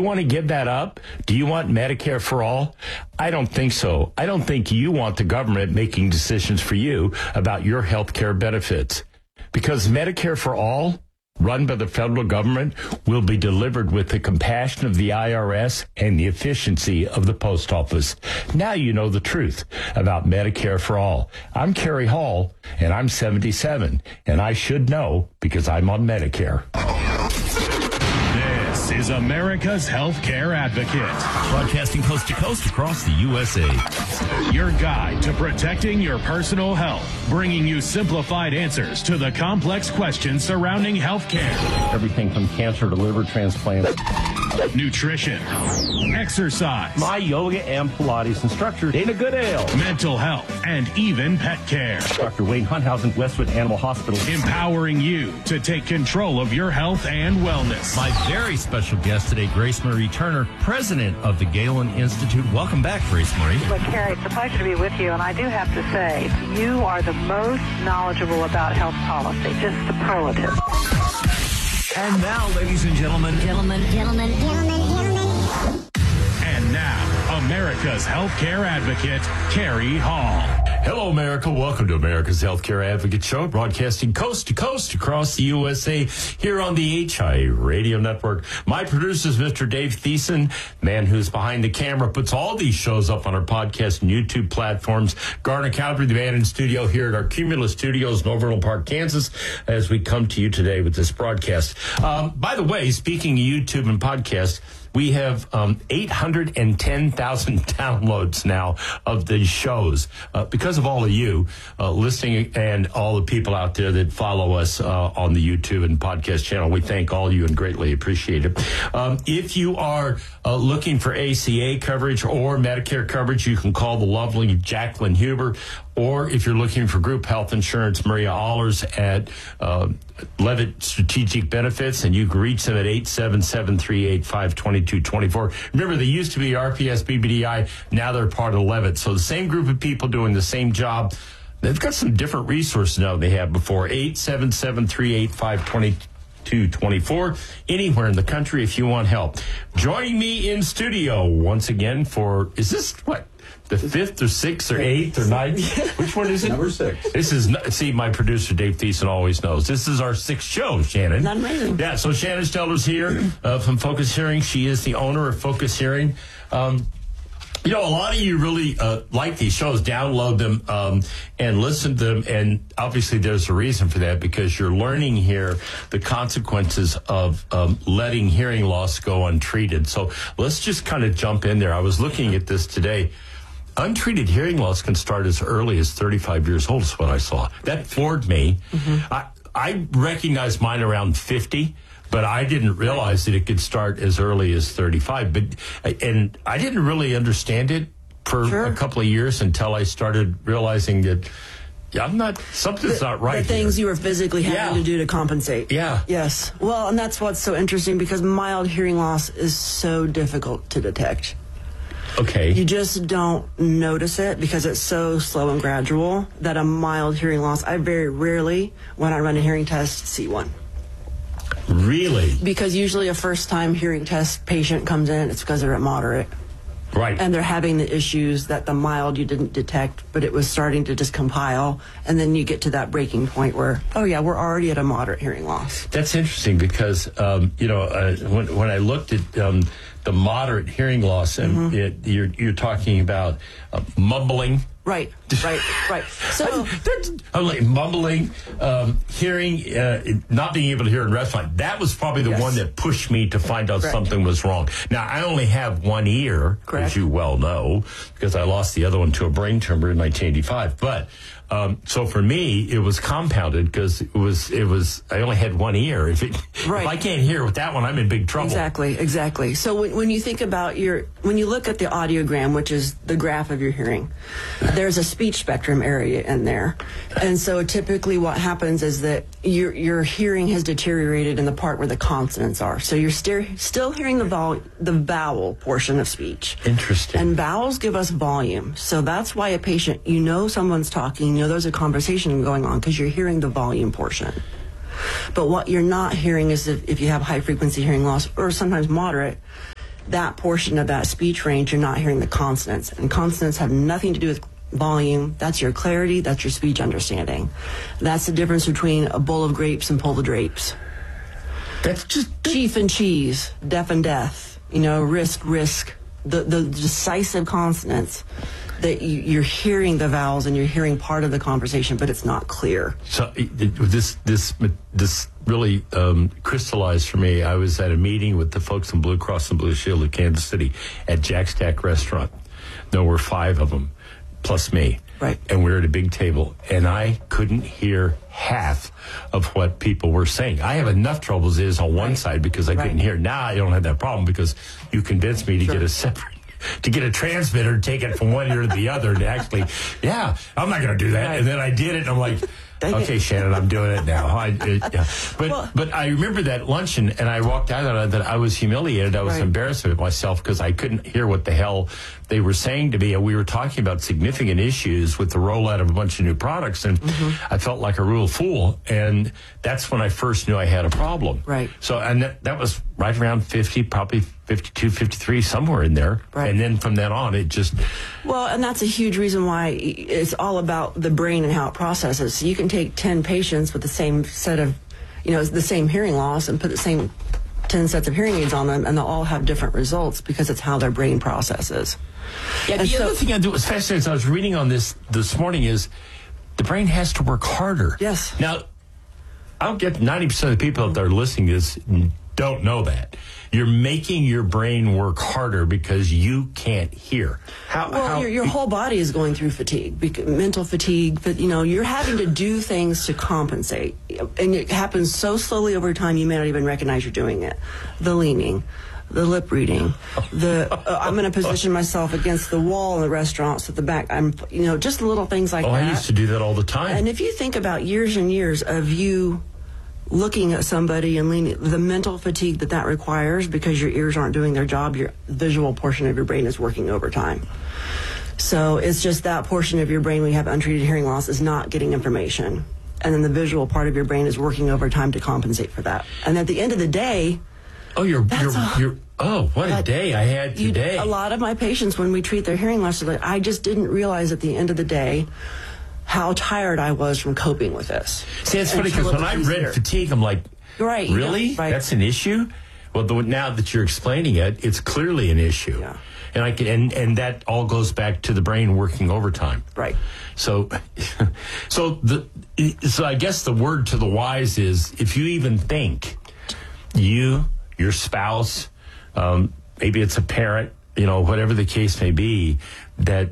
want to give that up? Do you want Medicare for all? I don't think so. I don't think you want the government making decisions for you about your health care benefits. Because Medicare for all, run by the federal government, will be delivered with the compassion of the IRS and the efficiency of the post office. Now you know the truth about Medicare for all. I'm Kerry Hall, and I'm 77, and I should know because I'm on Medicare. This is America's Healthcare Advocate. Broadcasting coast to coast across the USA. Your guide to protecting your personal health, bringing you simplified answers to the complex questions surrounding healthcare. Everything from cancer to liver transplant. Nutrition, exercise, My yoga and Pilates instructor, Dana Goodale. mental health, and even pet care. Dr. Wayne Hunthausen, Westwood Animal Hospital. Empowering you to take control of your health and wellness. My very special guest today, Grace Marie Turner, president of the Galen Institute. Welcome back, Grace Marie. But Kerry, it's a pleasure to be with you, and I do have to say, you are the most knowledgeable about health policy, just superlative. And now, ladies and gentlemen, And now, America's Healthcare Advocate, Kerry Hall. Hello, America. Welcome to America's Healthcare Advocate Show, broadcasting coast to coast across the USA here on the HI Radio Network. My producer is Mr. Dave Thiessen, man who's behind the camera, puts all these shows up on our podcast and YouTube platforms. Garner Calvary, the man in studio here at our Cumulus Studios in Overland Park, Kansas, as we come to you today with this broadcast. By the way, speaking of YouTube and podcast, we have 810,000 downloads now of the shows because of all of you listening and all the people out there that follow us on the YouTube and podcast channel. We thank all of you and greatly appreciate it. If you are looking for ACA coverage or Medicare coverage, you can call the lovely Jacqueline Huber. Or if you're looking for group health insurance, Maria Allers at Levitt Strategic Benefits, and you can reach them at 877-385-2224. Remember, they used to be RPS BBDI. Now they're part of Levitt. So the same group of people doing the same job. They've got some different resources now than they had before. 877-385-2224. Anywhere in the country if you want help. Joining me in studio once again for, is this what? The 5th or 6th or 8th or 9th? Which one is it? Number 6. This is, see, my producer, Dave Thiessen, always knows. This is our 6th show, Shannon. Not amazing. Yeah, so Shannon Stelter's here from Focus Hearing. She is the owner of Focus Hearing. You know, a lot of you really like these shows, download them and listen to them. And obviously there's a reason for that, because you're learning here the consequences of letting hearing loss go untreated. So let's just kind of jump in there. I was looking at this today. Untreated hearing loss can start as early as 35 years old is what I saw. That floored me. Mm-hmm. I recognized mine around 50. But I didn't realize that it could start as early as 35. And I didn't really understand it for a couple of years until I started realizing that something's not right. The things you were physically having to do to compensate. Yeah. Yes. Well, and that's what's so interesting, because mild hearing loss is so difficult to detect. Okay. You just don't notice it because it's so slow and gradual that a mild hearing loss, I very rarely, when I run a hearing test, see one. Really? Because usually a first-time hearing test patient comes in, it's because they're at moderate. Right. And they're having the issues that the mild you didn't detect, but it was starting to just compile. And then you get to that breaking point where, oh, yeah, we're already at a moderate hearing loss. That's interesting because, when I looked at the moderate hearing loss, and you're talking about mumbling. Right. So I'm like mumbling, hearing, not being able to hear in restaurant. That was probably the one that pushed me to find out something was wrong. Now, I only have one ear, as you well know, because I lost the other one to a brain tumor in 1985. But so for me, it was compounded because it was. I only had one ear. If I can't hear with that one, I'm in big trouble. Exactly. So when you think about when you look at the audiogram, which is the graph of your hearing, there's a speech spectrum area in there, and so typically what happens is that your hearing has deteriorated in the part where the consonants are. So you're still hearing the vowel portion of speech. Interesting. And vowels give us volume. So that's why a patient, someone's talking, there's a conversation going on because you're hearing the volume portion. But what you're not hearing is if you have high frequency hearing loss or sometimes moderate, that portion of that speech range, you're not hearing the consonants. And consonants have nothing to do with volume. That's your clarity. That's your speech understanding. That's the difference between a bowl of grapes and pull the drapes. That's just Chief and cheese, deaf and death, risk. The decisive consonants that you're hearing the vowels and you're hearing part of the conversation, but it's not clear. So this really crystallized for me. I was at a meeting with the folks from Blue Cross and Blue Shield of Kansas City at Jack Stack Restaurant. There were 5 of them, plus me. Right. And we were at a big table, and I couldn't hear half of what people were saying. I have enough trouble as is on one side because I couldn't hear. Now I don't have that problem because you convinced me to get a separate, to get a transmitter, take it from one ear to the other, and actually, I'm not going to do that. Right. And then I did it, and I'm like, okay, Shannon, I'm doing it now. But I remember that luncheon, and I walked out of that I was humiliated. I was embarrassed with myself because I couldn't hear what the hell they were saying to me. And we were talking about significant issues with the rollout of a bunch of new products, and I felt like a real fool. And that's when I first knew I had a problem. Right. So, and that was right around 50, probably 52, 53, somewhere in there. Right. And then from then on, it just... Well, and that's a huge reason why it's all about the brain and how it processes. So you can take 10 patients with the same set of, the same hearing loss and put the same 10 sets of hearing aids on them, and they'll all have different results because it's how their brain processes. Yeah, the other thing that was fascinating as I was reading on this morning is the brain has to work harder. Yes. Now, I'll get 90% of the people that are listening to this don't know that. You're making your brain work harder because you can't hear. Your whole body is going through fatigue, mental fatigue, but you're having to do things to compensate. And it happens so slowly over time you may not even recognize you're doing it. The leaning, the lip reading, I'm going to position myself against the wall in the restaurant so at the back, just little things like that. I used to do that all the time. And if you think about years and years of you looking at somebody and leaning, the mental fatigue that requires because your ears aren't doing their job, your visual portion of your brain is working overtime. So it's just that portion of your brain when you have untreated hearing loss is not getting information. And then the visual part of your brain is working overtime to compensate for that. And at the end of the day... what a day I had today. A lot of my patients, when we treat their hearing loss, are like, I just didn't realize at the end of the day how tired I was from coping with this. See, it's funny because when I read fatigue, I'm like, really? Yeah, right. That's an issue? Well, now that you're explaining it, it's clearly an issue. Yeah. And that all goes back to the brain working overtime. Right. So I guess the word to the wise is if you even think your spouse, maybe it's a parent, whatever the case may be, that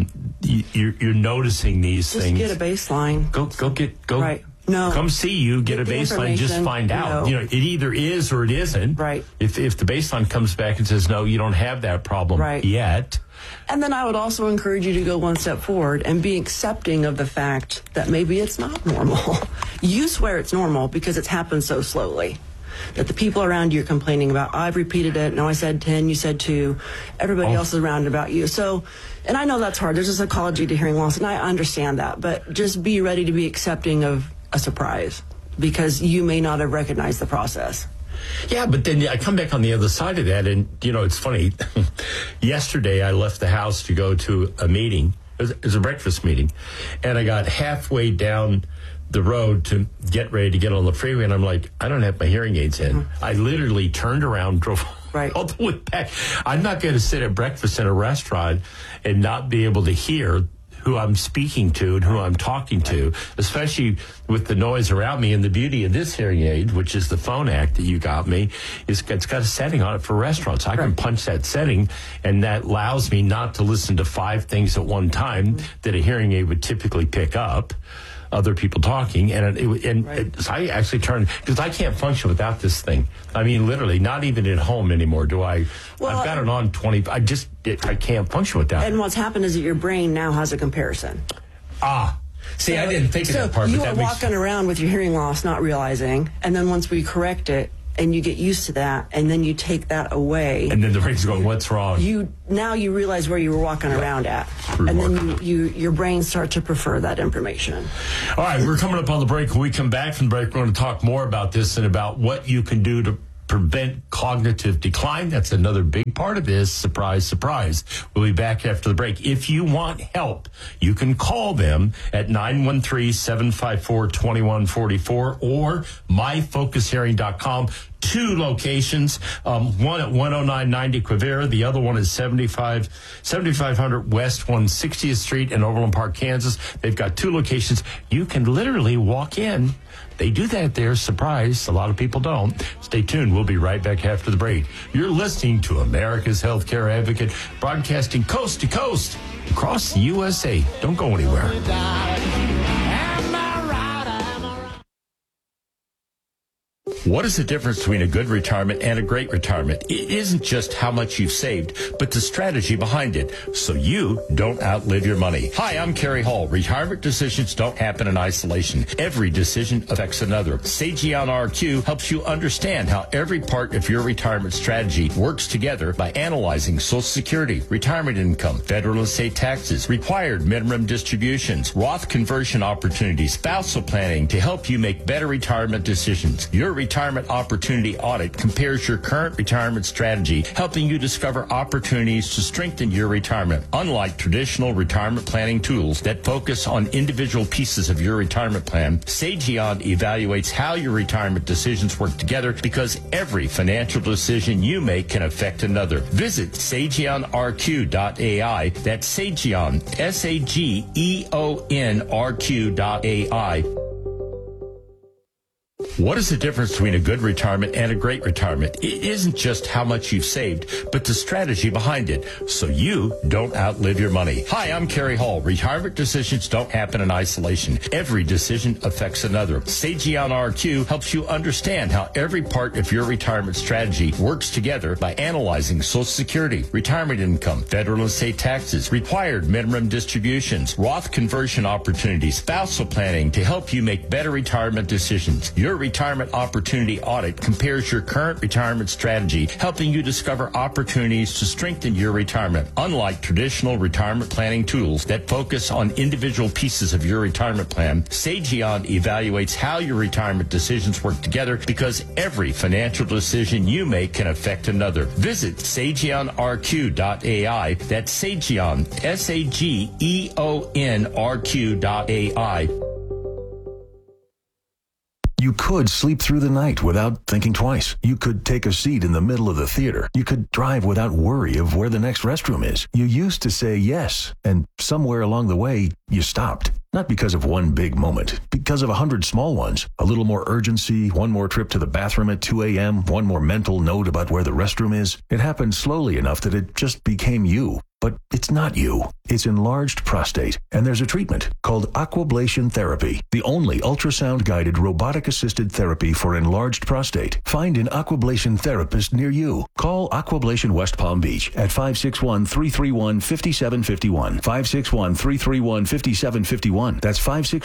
you're noticing these things. Just get a baseline. Go. Right. No. Come see you, get a baseline, just find out. It either is or it isn't. Right. If the baseline comes back and says, no, you don't have that problem yet. And then I would also encourage you to go one step forward and be accepting of the fact that maybe it's not normal. You swear it's normal because it's happened so slowly. That the people around you are complaining about, I've repeated it, no, I said 10, you said 2, everybody else is around about you. So, and I know that's hard. There's a psychology to hearing loss, and I understand that. But just be ready to be accepting of a surprise because you may not have recognized the process. Yeah, but then I come back on the other side of that, and, it's funny. Yesterday, I left the house to go to a meeting. It was a breakfast meeting, and I got halfway down the road to get ready to get on the freeway, and I'm like, I don't have my hearing aids in. I literally turned around, drove all the way back. I'm not going to sit at breakfast in a restaurant and not be able to hear who I'm speaking to and who I'm talking to, especially with the noise around me. And the beauty of this hearing aid, which is the Phonak that you got me, is it's got a setting on it for restaurants. I can punch that setting, and that allows me not to listen to 5 things at one time that a hearing aid would typically pick up. Other people talking, so I actually turned, because I can't function without this thing. I mean, literally, not even at home anymore do I. Well, I've got it on 20. I can't function without it. And what's happened is that your brain now has a comparison. See, I didn't think of that part. So you are walking around with your hearing loss, not realizing, and then once we correct it, and you get used to that, and then you take that away. And then the brain's going, what's wrong? Now you realize where you were walking around at. And then your brain starts to prefer that information. All right, we're coming up on the break. When we come back from the break, we're going to talk more about this and about what you can do to prevent cognitive decline. That's another big part of this. Surprise, surprise. We'll be back after the break. If you want help, you can call them at 913-754-2144 or myfocushearing.com. 2 locations, one at 10990 Quivira. The other one is 7500 West 160th Street in Overland Park, Kansas. They've got 2 locations. You can literally walk in. They do that there. Surprise. A lot of people don't. Stay tuned. We'll be right back after the break. You're listening to America's Healthcare Advocate, broadcasting coast to coast across the USA. Don't go anywhere. What is the difference between a good retirement and a great retirement? It isn't just how much you've saved, but the strategy behind it, so you don't outlive your money. Hi, I'm Kerry Hall. Retirement decisions don't happen in isolation. Every decision affects another. Sageon RQ helps you understand how every part of your retirement strategy works together by analyzing Social Security, retirement income, federal and state taxes, required minimum distributions, Roth conversion opportunities, spousal planning to help you make better retirement decisions. Your Retirement Opportunity Audit compares your current retirement strategy, helping you discover opportunities to strengthen your retirement. Unlike traditional retirement planning tools that focus on individual pieces of your retirement plan, Sageon evaluates how your retirement decisions work together because every financial decision you make can affect another. Visit SageonRQ.ai. That's Sageon, SageonRQ.ai. What is the difference between a good retirement and a great retirement? It isn't just how much you've saved, but the strategy behind it, so you don't outlive your money. Hi, I'm Kerry Hall. Retirement decisions don't happen in isolation. Every decision affects another. Sageon RQ helps you understand how every part of your retirement strategy works together by analyzing Social Security, retirement income, federal and state taxes, required minimum distributions, Roth conversion opportunities, spousal planning to help you make better retirement decisions. Your Retirement Opportunity Audit compares your current retirement strategy, helping you discover opportunities to strengthen your retirement. Unlike traditional retirement planning tools that focus on individual pieces of your retirement plan, Sageon evaluates how your retirement decisions work together because every financial decision you make can affect another. Visit SageonRQ.ai. That's Sageon, SageonRQ.ai. You could sleep through the night without thinking twice. You could take a seat in the middle of the theater. You could drive without worry of where the next restroom is. You used to say yes, and somewhere along the way, you stopped. Not because of one big moment, because of 100 small ones. A little more urgency, one more trip to the bathroom at 2 a.m., one more mental note about where the restroom is. It happened slowly enough that it just became you. But it's not you. It's enlarged prostate, and there's a treatment called Aquablation Therapy, the only ultrasound-guided robotic-assisted therapy for enlarged prostate. Find an Aquablation therapist near you. Call Aquablation West Palm Beach at 561-331-5751. 561-331-5751. That's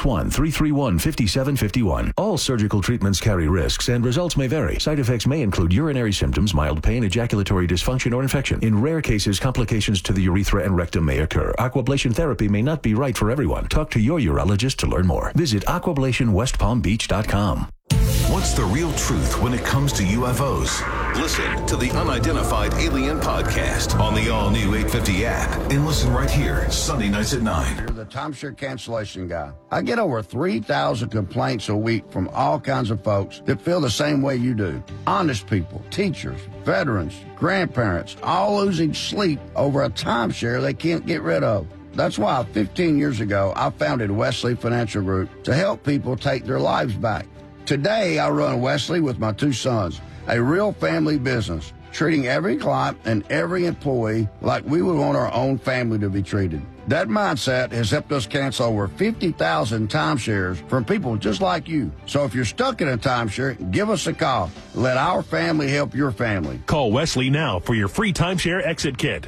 561-331-5751. All surgical treatments carry risks, and results may vary. Side effects may include urinary symptoms, mild pain, ejaculatory dysfunction, or infection. In rare cases, complications to the urethra and rectum may occur. Aquablation therapy may not be right for everyone. Talk to your urologist to learn more. Visit aquablationwestpalmbeach.com. What's the real truth when it comes to UFOs? Listen to the Unidentified Alien Podcast on the all-new 850 app and listen right here, Sunday nights at 9. You're the timeshare cancellation guy. I get over 3,000 complaints a week from all kinds of folks that feel the same way you do. Honest people, teachers, veterans, grandparents, all losing sleep over a timeshare they can't get rid of. That's why 15 years ago, I founded Wesley Financial Group to help people take their lives back. Today, I run Wesley with my 2 sons, a real family business, treating every client and every employee like we would want our own family to be treated. That mindset has helped us cancel over 50,000 timeshares from people just like you. So if you're stuck in a timeshare, give us a call. Let our family help your family. Call Wesley now for your free timeshare exit kit.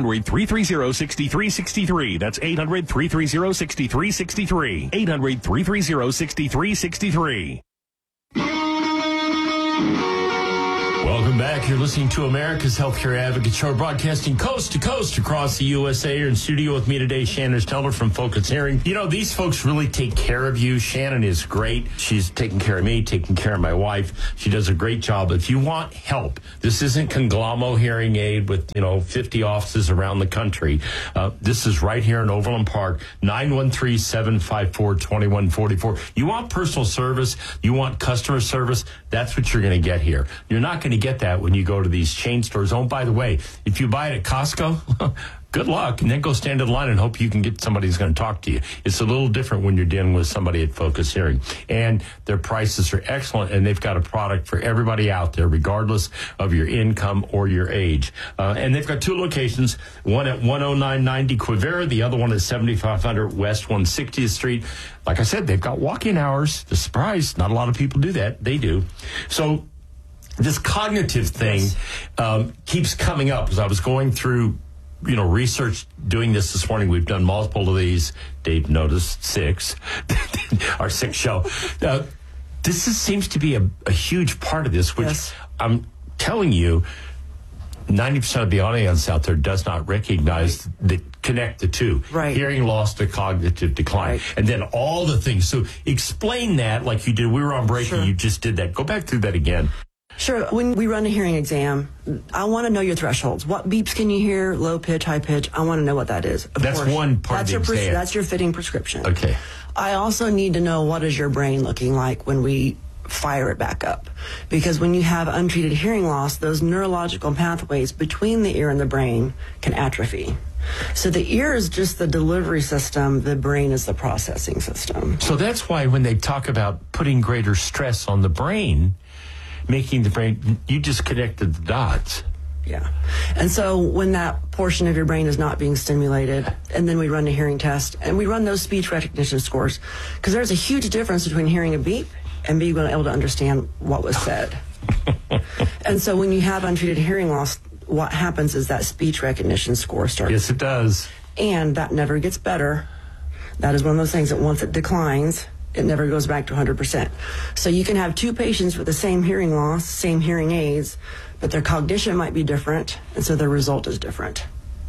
800-330-6363. That's 800-330-6363. 800-330-6363. Welcome back. back. You're listening to America's Healthcare Advocate Show, broadcasting coast to coast across the USA. You're in studio with me today, Shannon Stelter from Focus Hearing. You know, these folks really take care of you. Shannon is great. She's taking care of me, taking care of my wife. She does a great job. If you want help, this isn't Conglommo Hearing Aid with, 50 offices around the country. This is right here in Overland Park, 913-754-2144. You want personal service, you want customer service, that's what you're going to get here. You're not going to get that when you go to these chain stores. Oh, by the way, if you buy it at Costco, good luck, and then go stand in line and hope you can get somebody who's going to talk to you. It's a little different when you're dealing with somebody at Focus Hearing. And their prices are excellent, and they've got a product for everybody out there, regardless of your income or your age. And they've got two locations, one at 10990 Quivira, the other one at 7500 West 160th Street. Like I said, they've got walk-in hours. The surprise, not a lot of people do that. They do. So this cognitive thing keeps coming up. As I was going through research doing this morning, we've done multiple of these. Dave noticed 6, our 6th show. This seems to be a huge part of this, which I'm telling you, 90% of the audience out there does not recognize connect the two. Right. Hearing loss to cognitive decline. Right. And then all the things. So explain that like you did. We were on break and you just did that. Go back through that again. Sure. When we run a hearing exam, I want to know your thresholds. What beeps can you hear? Low pitch, high pitch? I want to know what that is. That's one part of the exam. That's your fitting prescription. Okay. I also need to know what is your brain looking like when we fire it back up. Because when you have untreated hearing loss, those neurological pathways between the ear and the brain can atrophy. So the ear is just the delivery system, the brain is the processing system. So that's why when they talk about putting greater stress on the brain, making the brain, you just connected the dots. Yeah. And so when that portion of your brain is not being stimulated, and then we run a hearing test, and we run those speech recognition scores, because there's a huge difference between hearing a beep and being able to understand what was said. And so when you have untreated hearing loss, what happens is that speech recognition score starts. Yes, it does. And that never gets better. That is one of those things that once it declines, it never goes back to 100%. So you can have two patients with the same hearing loss, same hearing aids, but their cognition might be different, and so their result is different.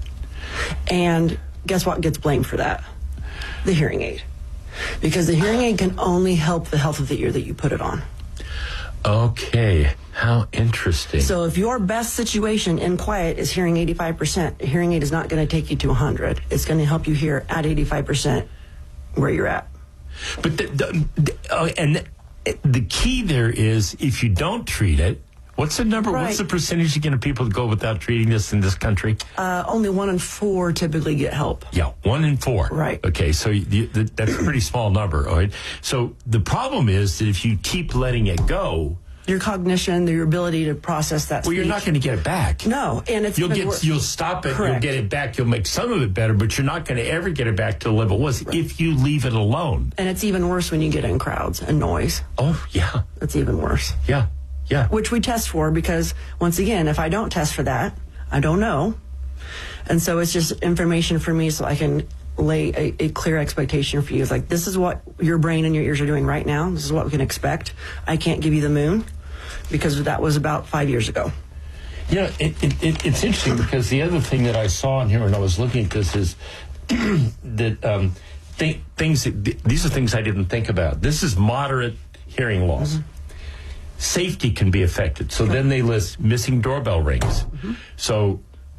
And guess what gets blamed for that? The hearing aid. Because the hearing aid can only help the health of the ear that you put it on. Okay, how interesting. So if your best situation in quiet is hearing 85%, a hearing aid is not going to take you to 100. It's going to help you hear at 85% where you're at. But the key there is if you don't treat it, what's the number? Right. What's the percentage again of people that go without treating this in this country? Only 1 in 4 typically get help. Yeah, 1 in 4. Right. Okay, so that's a pretty small number. All right. So the problem is that if you keep letting it go, your cognition, your ability to process that. Well, you're not going to get it back. No, and it's you'll stop it. Correct. You'll get it back. You'll make some of it better, but you're not going to ever get it back to the level it was if you leave it alone. And it's even worse when you get in crowds and noise. Oh yeah, it's even worse. Yeah, yeah. Which we test for because once again, if I don't test for that, I don't know, and so it's just information for me so I can lay a clear expectation for you. It's like, this is what your brain and your ears are doing right now. This is what we can expect. I can't give you the moon because that was about 5 years ago. Yeah, it's interesting because the other thing that I saw in here when I was looking at this is that these are things I didn't think about. This is moderate hearing loss. Mm-hmm. Safety can be affected. So then they list missing doorbell rings. Mm-hmm. So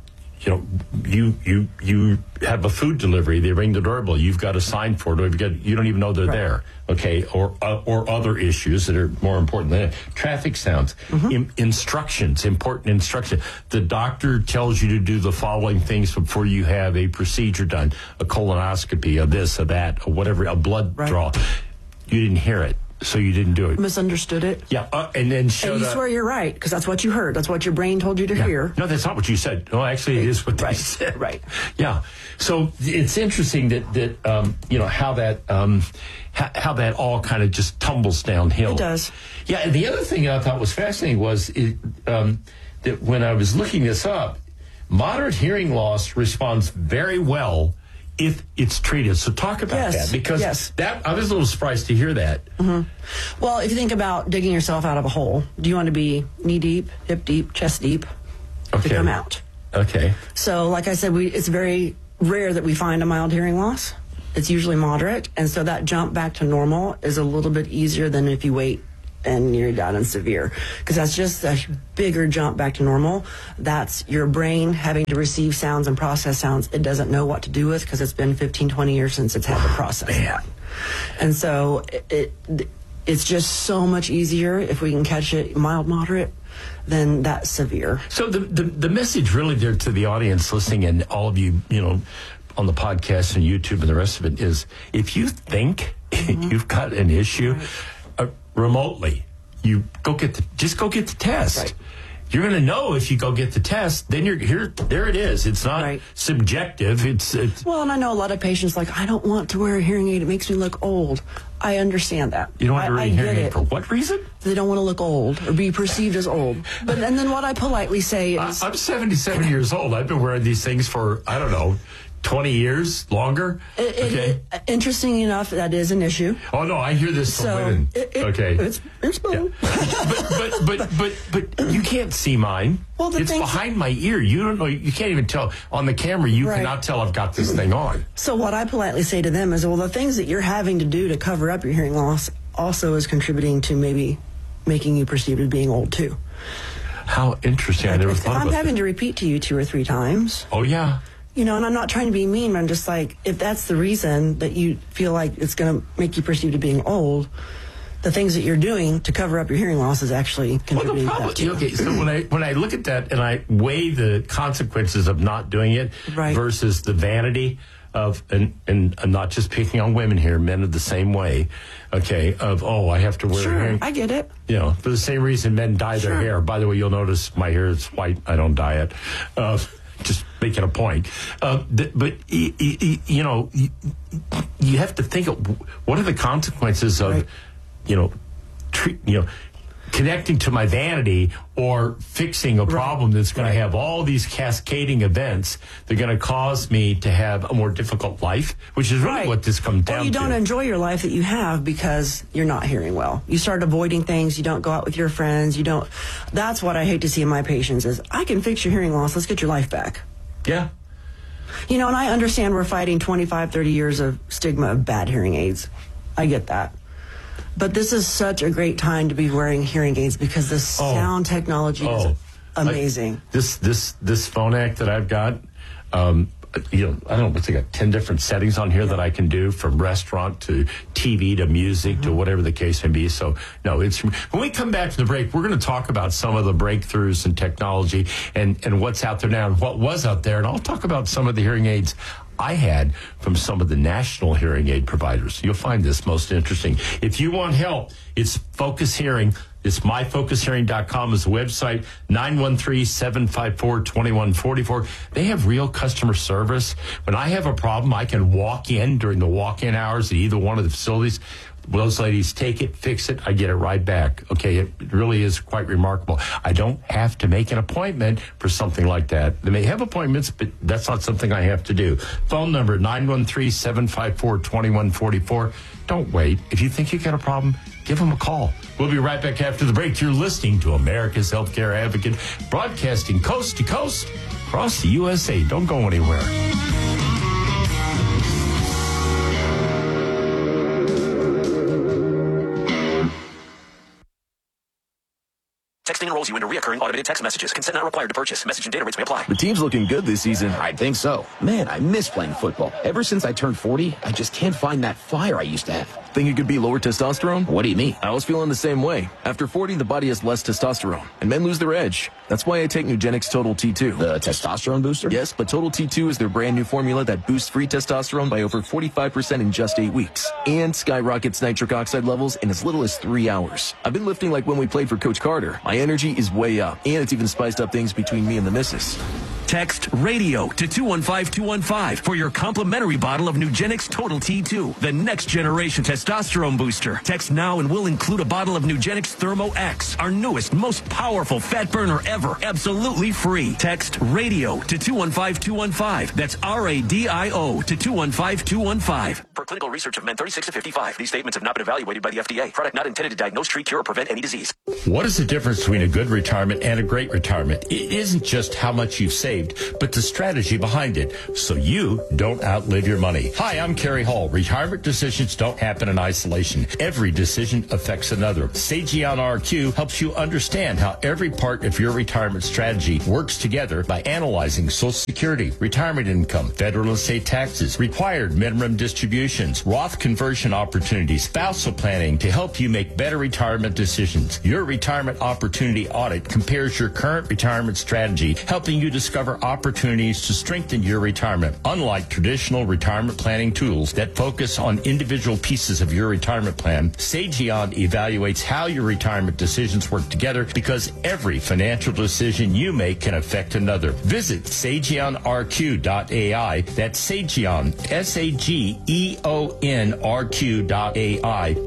you have a food delivery, they ring the doorbell, you've got a sign for it, or you don't even know they're there, okay, or other issues that are more important than that. Traffic sounds, instructions, important instruction. The doctor tells you to do the following things before you have a procedure done, a colonoscopy, a this, a that, or whatever, a blood draw. You didn't hear it. So you didn't do it. Misunderstood it. Yeah, and then showed up. And you swear you're right, because that's what you heard. That's what your brain told you to hear. No, that's not what you said. No, actually, it is what they said. Right. Yeah. So it's interesting that how that all kind of just tumbles downhill. It does. Yeah, and the other thing I thought was fascinating was that when I was looking this up, moderate hearing loss responds very well if it's treated. So talk about that, because that I was a little surprised to hear that. Well, if you think about digging yourself out of a hole, do you want to be knee deep, hip deep, chest deep to come out? Okay. So, like I said, it's very rare that we find a mild hearing loss. It's usually moderate, and so that jump back to normal is a little bit easier than if you wait and you're down in severe, because that's just a bigger jump back to normal. That's your brain having to receive sounds and process sounds it doesn't know what to do with, because it's been 15, 20 years since it's had to process that. And so it's just so much easier if we can catch it mild, moderate, than that severe. So the message really there to the audience listening, and all of you, on the podcast and YouTube and the rest of it, is if you think you've got an issue remotely, you just go get the test. Right. You're going to know if you go get the test. Then you're here. There it is. It's not subjective. It's well, and I know a lot of patients like, I don't want to wear a hearing aid. It makes me look old. I understand that. You don't want to wear a hearing aid for what reason? They don't want to look old or be perceived as old. And then what I politely say is, I'm 77 years old. I've been wearing these things for 20 years longer. Interesting enough, that is an issue. Oh no, I hear this from women. It's boom. Yeah. but you can't see mine. Well, it's behind my ear. You don't know. You can't even tell on the camera. You cannot tell I've got this thing on. So what I politely say to them is, well, the things that you're having to do to cover up your hearing loss also is contributing to maybe making you perceived as being old too. How interesting! I never thought about that. I'm having to repeat to you 2 or 3 times. Oh yeah. And I'm not trying to be mean, but I'm just like, if that's the reason that you feel like it's going to make you perceived as being old, the things that you're doing to cover up your hearing loss is actually contributing to that too. Okay, so when I look at that and I weigh the consequences of not doing it versus the vanity of, and I'm not just picking on women here, men are the same way, I have to wear a hearing. I get it. For the same reason men dye their hair. By the way, you'll notice my hair is white. I don't dye it. Just making a point. But you have to think of what are the consequences of, connecting to my vanity or fixing a problem that's going to have all these cascading events that are going to cause me to have a more difficult life, which is really what this comes down to. Well, you don't enjoy your life that you have because you're not hearing well. You start avoiding things. You don't go out with your friends. That's what I hate to see in my patients is, I can fix your hearing loss. Let's get your life back. Yeah. And I understand we're fighting 25, 30 years of stigma of bad hearing aids. I get that. But this is such a great time to be wearing hearing aids because the sound technology is amazing. This phone act that I've got, I don't know, what's it got 10 different settings on here that I can do, from restaurant to TV to music to whatever the case may be. So, no, when we come back from the break, we're going to talk about some of the breakthroughs in technology and what's out there now and what was out there. And I'll talk about some of the hearing aids I had from some of the national hearing aid providers. You'll find this most interesting. If you want help, it's Focus Hearing. It's myfocushearing.com is the website, 913-754-2144. They have real customer service. When I have a problem, I can walk in during the walk-in hours at either one of the facilities. Those ladies take it, fix it, I get it right back. Okay, it really is quite remarkable. I don't have to make an appointment for something like that. They may have appointments, but that's not something I have to do. Phone number, 913-754-2144. Don't wait. If you think you got a problem, give them a call. We'll be right back after the break. You're listening to America's Healthcare Advocate, broadcasting coast to coast across the USA. Don't go anywhere. Texting enrolls you into recurring automated text messages. Consent not required to purchase. Message and data rates may apply. The team's looking good this season. I think so. Man, I miss playing football. Ever since I turned 40, I just can't find that fire I used to have. Think it could be lower testosterone? What do you mean? I was feeling the same way. After 40, the body has less testosterone, and men lose their edge. That's why I take Nugenix Total T2. The testosterone booster? Yes, but Total T2 is their brand new formula that boosts free testosterone by over 45% in just 8 weeks, and skyrockets nitric oxide levels in as little as 3 hours. I've been lifting like when we played for Coach Carter. My energy is way up, and it's even spiced up things between me and the missus. Text RADIO to 215-215 for your complimentary bottle of Nugenix Total T2, the next generation testosterone booster. Text now and we'll include a bottle of Nugenix Thermo X, our newest, most powerful fat burner ever, absolutely free. Text RADIO to 215-215. That's RADIO to 215-215. For clinical research of men 36 to 55, these statements have not been evaluated by the FDA. Product not intended to diagnose, treat, cure, or prevent any disease. What is the difference between a good retirement and a great retirement? It isn't just how much you've saved, but the strategy behind it, so you don't outlive your money. Hi, I'm Kerry Hall. Retirement decisions don't happen in isolation. Every decision affects another. Sageon RQ helps you understand how every part of your retirement strategy works together by analyzing Social Security, retirement income, federal and state taxes, required minimum distributions, Roth conversion opportunities, spousal planning to help you make better retirement decisions. Your Retirement Opportunity Audit compares your current retirement strategy, helping you discover opportunities to strengthen your retirement. Unlike traditional retirement planning tools that focus on individual pieces of your retirement plan, Sageon evaluates how your retirement decisions work together because every financial decision you make can affect another. Visit SageonRQ.ai. That's Sageon, SageonRQ.ai.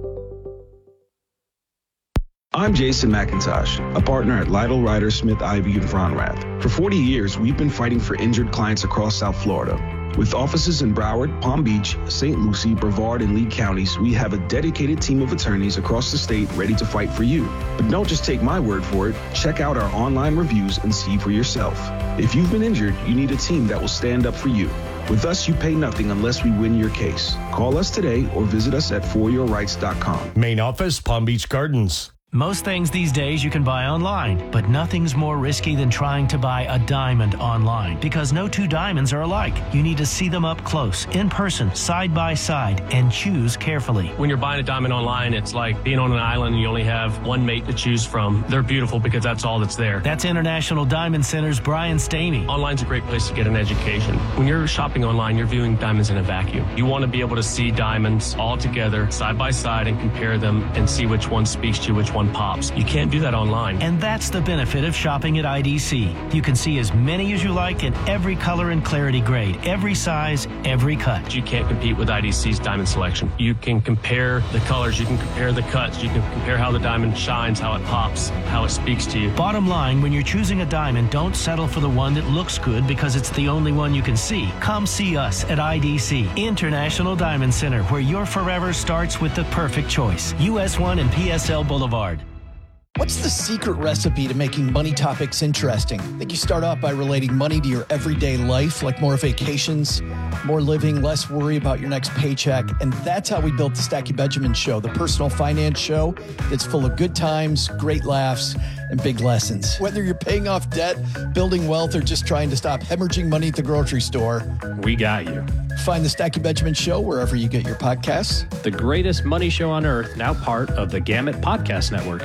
I'm Jason McIntosh, a partner at Lytle, Ryder, Smith, Ivey, and Fronrath. For 40 years, we've been fighting for injured clients across South Florida. With offices in Broward, Palm Beach, St. Lucie, Brevard, and Lee counties, we have a dedicated team of attorneys across the state ready to fight for you. But don't just take my word for it. Check out our online reviews and see for yourself. If you've been injured, you need a team that will stand up for you. With us, you pay nothing unless we win your case. Call us today or visit us at foryourrights.com. Main office, Palm Beach Gardens. Most things these days you can buy online, but nothing's more risky than trying to buy a diamond online because no two diamonds are alike. You need to see them up close, in person, side by side, and choose carefully. When you're buying a diamond online, it's like being on an island and you only have one mate to choose from. They're beautiful because that's all that's there. That's International Diamond Center's Brian Staney. Online's a great place to get an education. When you're shopping online, you're viewing diamonds in a vacuum. You want to be able to see diamonds all together, side by side, and compare them and see which one speaks to you, which one pops. You can't do that online. And that's the benefit of shopping at IDC. You can see as many as you like in every color and clarity grade, every size, every cut. You can't compete with IDC's diamond selection. You can compare the colors, you can compare the cuts, you can compare how the diamond shines, how it pops, how it speaks to you. Bottom line, when you're choosing a diamond, don't settle for the one that looks good because it's the only one you can see. Come see us at IDC, International Diamond Center, where your forever starts with the perfect choice. US 1 and PSL Boulevard. What's the secret recipe to making money topics interesting? I think you start off by relating money to your everyday life, like more vacations, more living, less worry about your next paycheck. And that's how we built the Stacky Benjamin Show, the personal finance show that's full of good times, great laughs, and big lessons. Whether you're paying off debt, building wealth, or just trying to stop hemorrhaging money at the grocery store, we got you. Find the Stacky Benjamin Show wherever you get your podcasts. The greatest money show on earth, now part of the Gamut Podcast Network.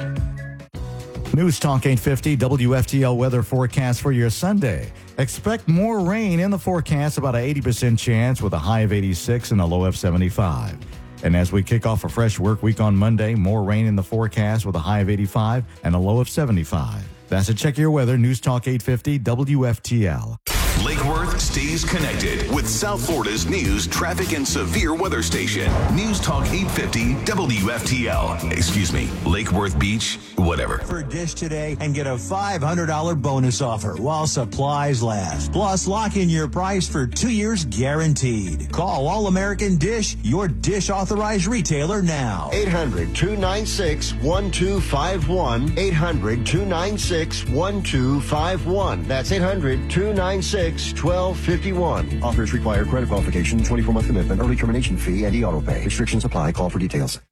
News Talk 850 WFTL weather forecast for your Sunday. Expect more rain in the forecast, about an 80% chance with a high of 86 and a low of 75. And as we kick off a fresh work week on Monday, more rain in the forecast with a high of 85 and a low of 75. That's a check of your weather. News Talk 850 WFTL. Lake Worth stays connected with South Florida's news, traffic, and severe weather station. News Talk 850 WFTL. Excuse me, Lake Worth Beach, whatever. For Dish today and get a $500 bonus offer while supplies last. Plus, lock in your price for 2 years guaranteed. Call All American Dish, your Dish authorized retailer now. 800-296-1251. 800-296-1251. That's 800-296-1251. Offers require credit qualification, 24-month commitment, early termination fee, and e-auto pay. Restrictions apply. Call for details.